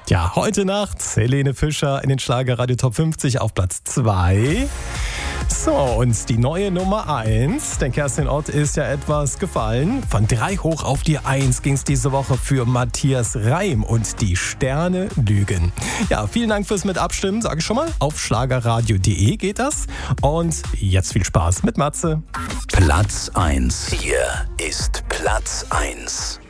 Ja, heute Nacht Helene Fischer in den Schlagerradio Top 50 auf Platz 2. So, und die neue Nummer 1, denn Kerstin Ott ist ja etwas gefallen. Von 3 hoch auf die 1 ging es diese Woche für Matthias Reim und die Sterne lügen. Ja, vielen Dank fürs Mitabstimmen, sage ich schon mal. Auf schlagerradio.de geht das. Und jetzt viel Spaß mit Matze. Platz 1. Hier ist Platz 1.